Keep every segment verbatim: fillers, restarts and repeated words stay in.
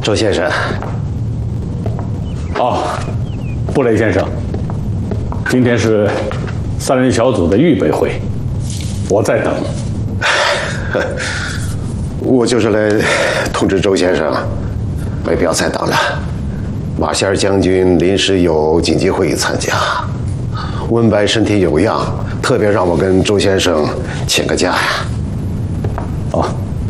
周先生。 哦，布雷先生，今天是三人小组的预备会，我在等。 我就是来通知周先生，没必要再等了。马歇尔将军临时有紧急会议参加，温白身体有恙，特别让我跟周先生请个假呀。 哦。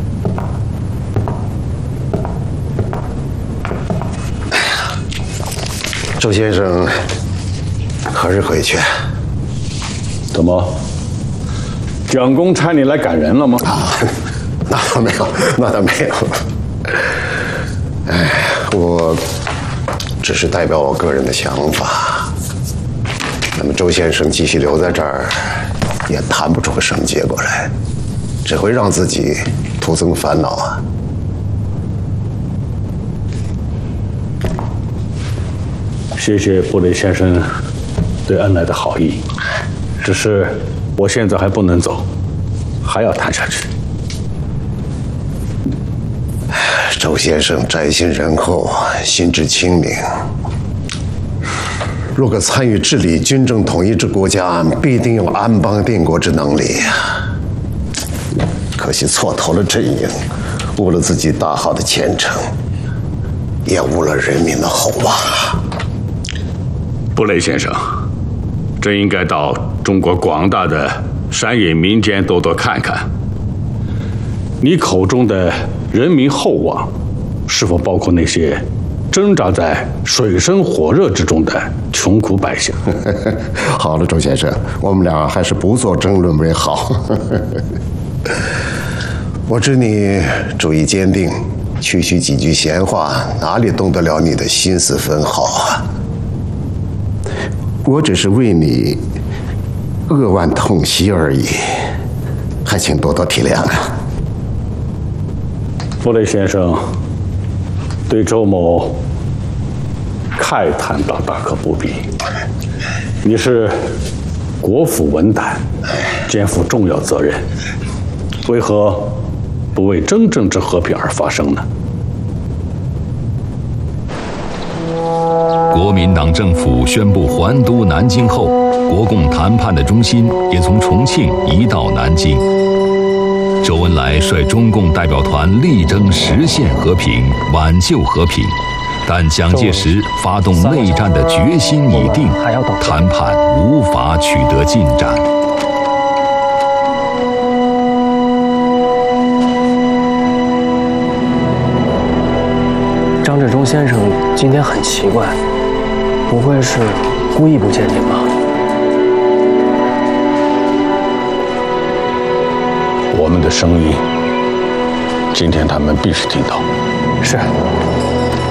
周先生何日回去？ 怎么？蒋公差你来赶人了吗？ 啊，那倒没有，那倒没有。哎，我只是代表我个人的想法。那么周先生继续留在这儿，也谈不出个什么结果来，只会让自己徒增烦恼啊。 谢谢布雷先生对恩来的好意，只是我现在还不能走，还要谈下去。 周先生宅心仁厚，心智清明。若可参与治理军政统一之国家，必定有安邦定国之能力呀。可惜错投了阵营，误了自己大好的前程，也误了人民的厚望啊。 布雷先生，真应该到中国广大的山野民间多多看看。你口中的人民厚望，是否包括那些挣扎在水深火热之中的穷苦百姓？ 好了，周先生，我们俩还是不做争论为好。我知你主意坚定，区区几句闲话，哪里动得了你的心思分毫啊？我只是为你扼腕痛惜而已，还请多多体谅啊。 布雷先生对周某慨叹倒大可不必。你是国府文胆，肩负重要责任，为何不为真正之和平而发声呢？ 国民党政府宣布还都南京后，国共谈判的中心也从重庆移到南京。周恩来率中共代表团力争实现和平、挽救和平，但蒋介石发动内战的决心已定，谈判无法取得进展。 张治中先生今天很奇怪，不会是故意不见您吧？ 我们的声音，今天他们必须听到。 是。